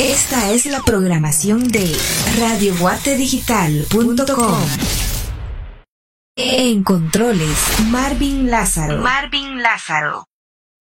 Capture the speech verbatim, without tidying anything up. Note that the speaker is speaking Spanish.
Esta es la programación de radio guate digital punto com. En controles, Marvin Lázaro. Marvin Lázaro.